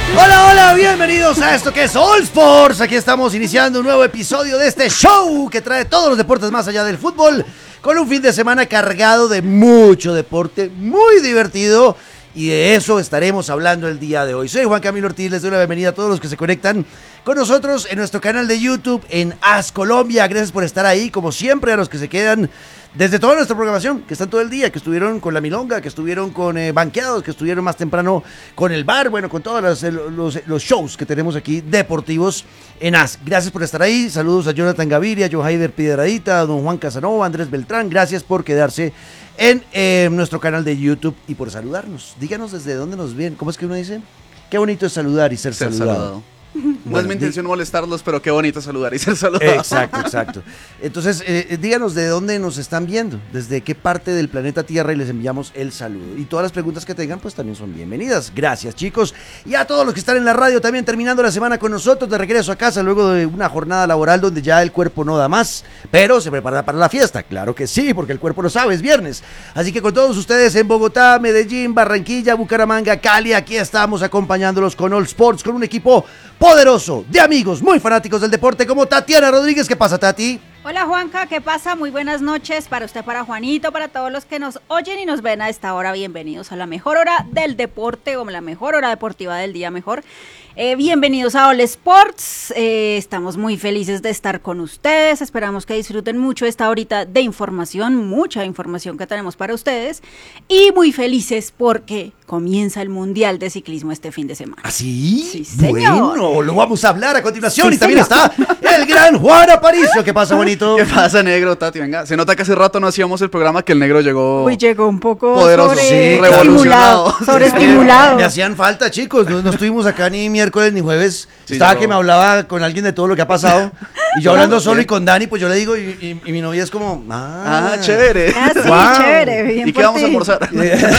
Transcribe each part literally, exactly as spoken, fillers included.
Hola, hola, bienvenidos a esto que es All Sports. Aquí estamos iniciando un nuevo episodio de este show que trae todos los deportes más allá del fútbol, con un fin de semana cargado de mucho deporte, muy divertido, y de eso estaremos hablando el día de hoy. Soy Juan Camilo Ortiz, les doy la bienvenida a todos los que se conectan con nosotros en nuestro canal de YouTube en AS Colombia. Gracias por estar ahí, como siempre, a los que se quedan desde toda nuestra programación, que están todo el día, que estuvieron con la milonga, que estuvieron con eh, banqueados, que estuvieron más temprano con el bar, bueno, con todos los, los, los shows que tenemos aquí deportivos en AS. Gracias por estar ahí. Saludos a Jonathan Gaviria, Johaider Piedradita, a don Juan Casanova, Andrés Beltrán. Gracias por quedarse en eh, nuestro canal de YouTube y por saludarnos. Díganos desde dónde nos ven. ¿Cómo es que uno dice? Qué bonito es saludar y ser, ser saludado. saludado. No bueno, es mi intención di- molestarlos, pero qué bonito saludar y ser saludado. Exacto, exacto. Entonces, eh, díganos de dónde nos están viendo, desde qué parte del planeta Tierra, y les enviamos el saludo. Y todas las preguntas que tengan, pues también son bienvenidas. Gracias, chicos. Y a todos los que están en la radio también, terminando la semana con nosotros, de regreso a casa luego de una jornada laboral donde ya el cuerpo no da más, pero se prepara para la fiesta. Claro que sí, porque el cuerpo lo sabe, es viernes. Así que con todos ustedes en Bogotá, Medellín, Barranquilla, Bucaramanga, Cali, aquí estamos acompañándolos con All Sports, con un equipo poderoso de amigos muy fanáticos del deporte como Tatiana Rodríguez. ¿Qué pasa, Tati? Hola, Juanca, ¿qué pasa? Muy buenas noches para usted, para Juanito, para todos los que nos oyen y nos ven a esta hora. Bienvenidos a la mejor hora del deporte, o la mejor hora deportiva del día, mejor. Eh, bienvenidos a All Sports. Eh, estamos muy felices de estar con ustedes. Esperamos que disfruten mucho esta horita de información, mucha información que tenemos para ustedes. Y muy felices porque comienza el Mundial de Ciclismo este fin de semana. ¿Ah, sí? Sí, señor. Bueno, lo vamos a hablar a continuación. Sí, y también señor. está el gran Juan Aparicio. ¿Qué pasa, bonito? ¿Qué pasa, negro, Tati? Venga, se nota que hace rato no hacíamos el programa, que el negro llegó... Uy, llegó un poco poderoso, sobre... sí, revolucionado. Sobreestimulado. Me hacían falta, chicos. No, no estuvimos acá ni miércoles ni jueves. Sí, Estaba yo- que me hablaba con alguien de todo lo que ha pasado. Y yo hablando solo y con Dani, pues yo le digo, y, y- y mi novia es como, ah, Ah, chévere. Ah, sí, Wow. chévere. Bien ¿Y por qué vamos a ti. almorzar?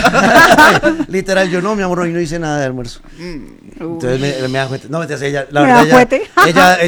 Literal, yo no, mi amor, hoy no hice nada de almuerzo. Uy. Entonces me, me da cuenta. No, me ella, la ¿Me verdad, da ella, cuete? ella,